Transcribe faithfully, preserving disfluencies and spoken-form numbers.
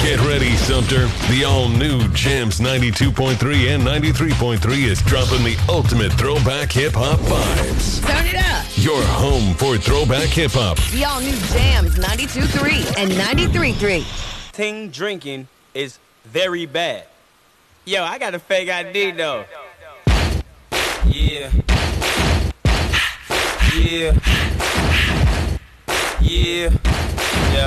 Get ready, Sumter. The all-new Jams ninety-two point three and ninety-three point three is dropping the ultimate throwback hip-hop vibes. Turn it up. Your home for throwback hip-hop. The all-new Jams ninety-two point three and ninety-three point three. Ting drinking is very bad. Yo, I got a fake I D, though. Yeah. Yeah. Yeah. Yeah.